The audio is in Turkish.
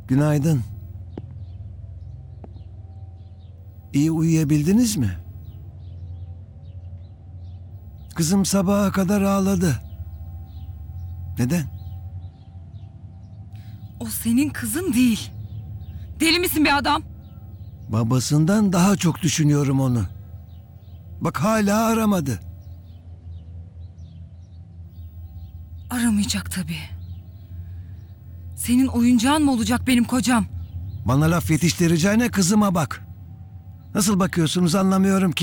Günaydın. İyi uyuyabildiniz mi? Kızım sabaha kadar ağladı. Neden? O senin kızın değil. Deli misin be adam? Babasından daha çok düşünüyorum onu. Bak hala aramadı. Aramayacak tabii. Senin oyuncağın mı olacak benim kocam? Bana laf yetiştireceğine kızıma bak. Nasıl bakıyorsunuz anlamıyorum ki.